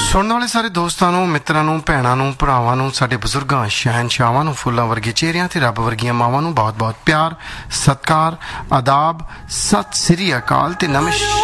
ਸੁਣਨ ਵਾਲੇ ਸਾਰੇ ਦੋਸਤਾਂ ਨੂੰ, ਮਿੱਤਰਾਂ ਨੂੰ, ਭੈਣਾਂ ਨੂੰ, ਭਰਾਵਾਂ ਨੂੰ, ਸਾਡੇ ਬਜ਼ੁਰਗਾਂ, ਸ਼ਹਿਨਸ਼ਾਹਾਂ ਨੂੰ, ਫੁੱਲਾਂ ਵਰਗੇ ਚਿਹਰਿਆਂ ਤੇ ਰੱਬ ਵਰਗੀਆਂ ਮਾਵਾਂ ਨੂੰ ਬਹੁਤ-ਬਹੁਤ ਪਿਆਰ, ਸਤਿਕਾਰ, ਆਦਾਬ, ਸਤਿ ਸ੍ਰੀ ਅਕਾਲ ਤੇ ਨਮਸਕਾਰ।